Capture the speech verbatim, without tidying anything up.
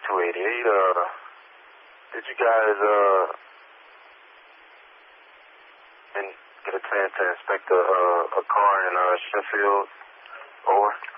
two eighty-eight. Uh, did you guys uh in, get a chance to inspect a, uh, a car in uh, Sheffield? Over.